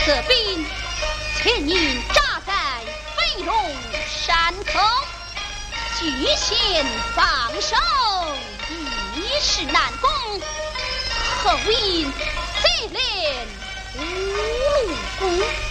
此兵，前年扎在飞龙山口，据险防守，一时难攻。后因贼连葫芦功。